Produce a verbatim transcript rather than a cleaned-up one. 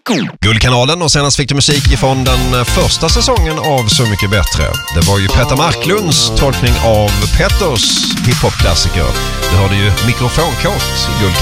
Guldkanalen, och senast fick du musik ifrån den första säsongen av Så mycket bättre. Det var ju Petter Marklunds tolkning av Petters hiphop-klassiker. Du hörde ju Mikrofonkåt i Guldkanalen.